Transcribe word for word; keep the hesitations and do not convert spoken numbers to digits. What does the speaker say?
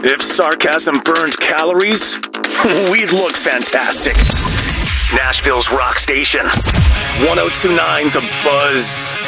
If sarcasm burned calories, we'd look fantastic. Nashville's rock station. one oh two point nine The Buzz.